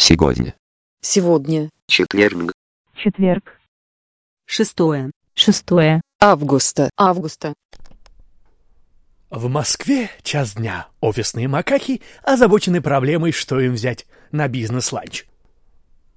Сегодня. Сегодня. Четверг. Четверг. 6 Августа. В Москве час дня. Офисные макаки озабочены проблемой, что им взять на бизнес-ланч.